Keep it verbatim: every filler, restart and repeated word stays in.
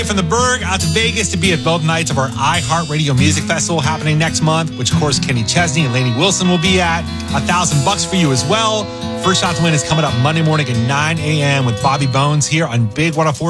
From the Berg out to Vegas to be at both nights of our iHeartRadio Music Festival happening next month, which of course Kenny Chesney and Lainey Wilson will be at. A thousand bucks for you as well. First shot to win is coming up Monday morning at nine a.m. with Bobby Bones here on Big one oh four.